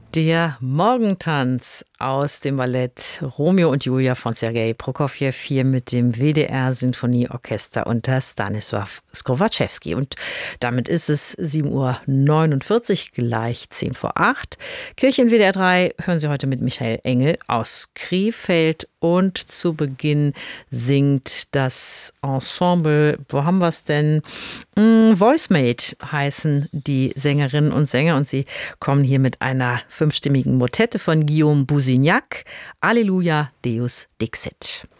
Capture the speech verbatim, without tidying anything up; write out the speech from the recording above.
Der Morgentanz aus dem Ballett Romeo und Julia von Sergei Prokofjew hier mit dem W D R-Sinfonieorchester unter Stanisław Skowatschewski. Und damit ist es sieben Uhr neunundvierzig, gleich zehn vor acht. Kirche in W D R drei hören Sie heute mit Michael Engel aus Krefeld. Und zu Beginn singt das Ensemble, wo haben wir es denn? Voicemate heißen die Sängerinnen und Sänger und sie kommen hier mit einer fünfstimmigen Motette von Guillaume Bousignac. Alleluia, Deus Dixit.